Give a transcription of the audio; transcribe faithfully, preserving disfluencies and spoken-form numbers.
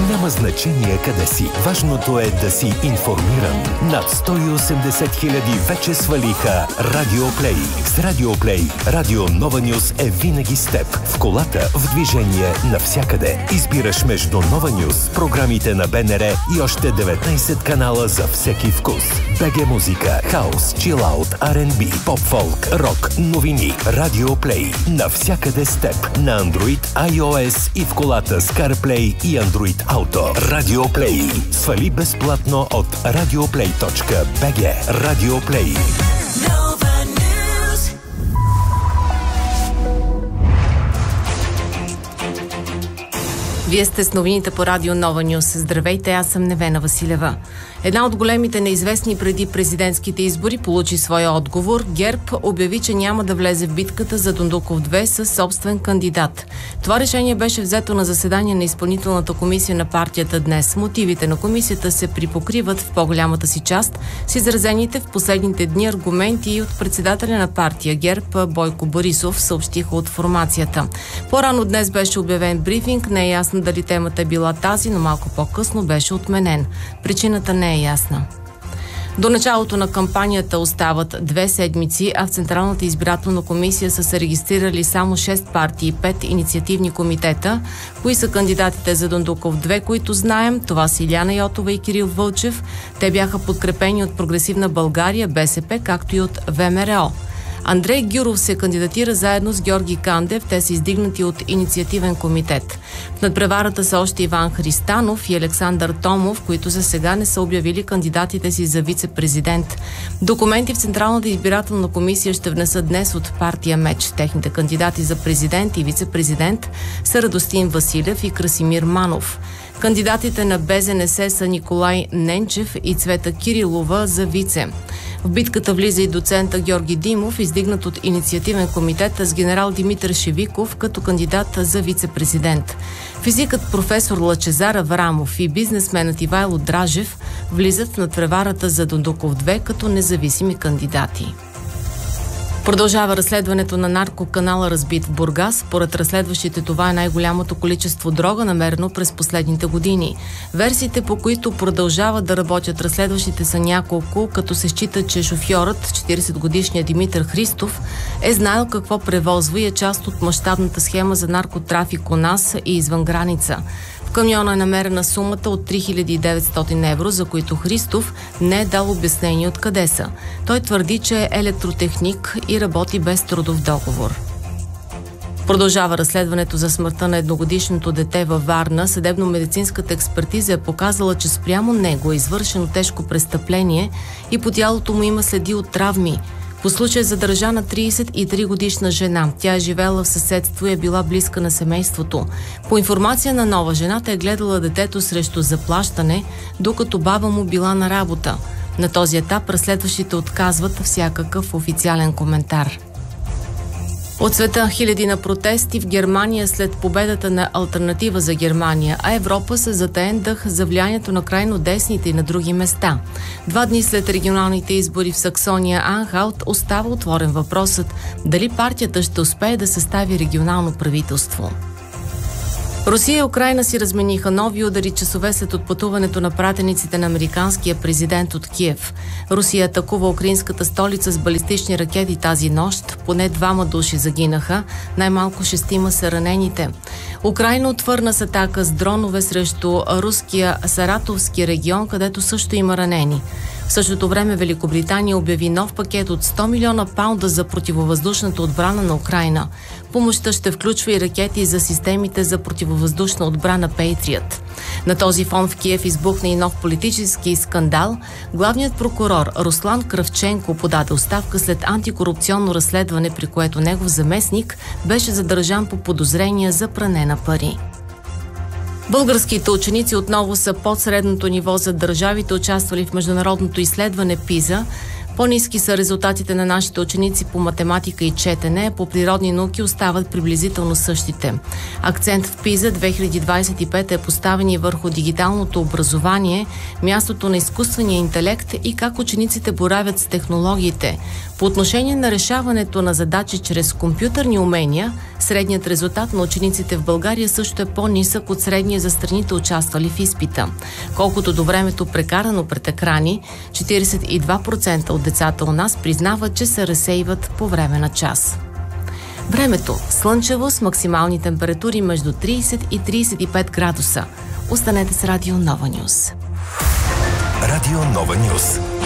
Няма значение къде си. Важното е да си информиран. Над сто и осемдесет хиляди вече свалиха Радиоплей. С Радиоплей Радио Нова Нюз е винаги с теб. В колата, в движение, навсякъде. Избираш между Нова Нюз, програмите на БНР и още деветнайсет канала за всеки вкус. БГ музика, хаус, чилаут, Ар енд Би, поп-фолк, рок, новини. Радиоплей. Навсякъде с теб. На Android, iOS и в колата с CarPlay и Android Auto. Радиоплей. Свали безплатно от радиоплей точка би джи. Радиоплей. Вие сте с новините по Радио Нова Нюз. Здравейте, аз съм Невена Василева. Една от големите неизвестни преди президентските избори получи своя отговор. ГЕРБ обяви, че няма да влезе в битката за Дондуков две със собствен кандидат. Това решение беше взето на заседание на изпълнителната комисия на партията днес. Мотивите на комисията се припокриват в по-голямата си част с изразените в последните дни аргументи от председателя на партия ГЕРБ Бойко Борисов, съобщиха от формацията. По-рано днес беше обявен брифинг. Не е ясно дали темата е била тази, но малко по-късно беше отменен. Причината не е ясна. До началото на кампанията остават две седмици, а в Централната избирателна комисия са се регистрирали само шест партии и пет инициативни комитета. Кои са кандидатите за Дондуков две, които знаем? Това са Илияна Йотова и Кирил Вълчев. Те бяха подкрепени от Прогресивна България, БСП, както и от ВМРО. Андрей Гюров се кандидатира заедно с Георги Кандев. Те са издигнати от инициативен комитет. В надпреварата са още Иван Христанов и Александър Томов, които за сега не са обявили кандидатите си за вице-президент. Документи в Централната избирателна комисия ще внесат днес от партия МЕЧ. Техните кандидати за президент и вице-президент са Радостин Василев и Красимир Манов. Кандидатите на БЗНС са Николай Ненчев и Цвета Кирилова за вице. В битката влиза и доцента Георги Димов, издигнат от инициативен комитет с генерал Димитър Шевиков като кандидат за вице-президент. Физикът професор Лъчезар Аврамов и бизнесменът Ивайло Дражев влизат в надпреварата за Дондуков две като независими кандидати. Продължава разследването на наркоканала, разбит в Бургас. Според разследващите, това е най-голямото количество дрога, намерено през последните години. Версиите, по които продължават да работят разследващите, са няколко, като се счита, че шофьорът, четиридесетгодишният Димитър Христов, е знаел какво превозва и е част от мащабната схема за наркотрафик у нас и извън граница. В камиона е намерена сумата от три хиляди и деветстотин евро, за които Христов не е дал обяснение откъде са. Той твърди, че е електротехник и работи без трудов договор. Продължава разследването за смъртта на едногодишното дете във Варна. Съдебно-медицинската експертиза е показала, че спрямо него е извършено тежко престъпление и по тялото му има следи от травми. По случай е задържана тридесет и три годишна жена. Тя е живела в съседство и е била близка на семейството. По информация на Нова, жената е гледала детето срещу заплащане, докато баба му била на работа. На този етап разследващите отказват всякакъв официален коментар. От света хиляди на протести в Германия след победата на Алтернатива за Германия, а Европа се затаен дъх за влиянието на крайно десните и на други места. Два дни след регионалните избори в Саксония-Анхалт остава отворен въпросът дали партията ще успее да състави регионално правителство. Русия и Украйна си размениха нови удари часове след отпътуването на пратениците на американския президент от Киев. Русия атакува украинската столица с балистични ракети тази нощ. Поне двама души загинаха, най-малко шестима са ранените. Украйна отвърна с атака с дронове срещу руския Саратовски регион, където също има ранени. В същото време Великобритания обяви нов пакет от сто милиона паунда за противовъздушната отбрана на Украйна. Помощта ще включва и ракети за системите за противовъздушна отбрана Patriot. На този фон в Киев избухна и нов политически скандал. Главният прокурор Руслан Кравченко подаде оставка след антикорупционно разследване, при което негов заместник беше задържан по подозрения за пране на пари. Българските ученици отново са под средното ниво за държавите, участвали в международното изследване ПИЗА. По-ниски са резултатите на нашите ученици по математика и четене, по природни науки остават приблизително същите. Акцент в ПИЗА две хиляди двадесет и пета е поставен и върху дигиталното образование, мястото на изкуствения интелект и как учениците боравят с технологиите. По отношение на решаването на задачи чрез компютърни умения, средният резултат на учениците в България също е по-нисък от средния за страните, участвали в изпита. Колкото до времето прекарано пред екрани, четиридесет и два процента от децата у нас признават, че се разсейват по време на час. Времето – слънчево с максимални температури между тридесет и тридесет и пет градуса. Останете с Радио Нова Нюс. Радио Нова Нюс.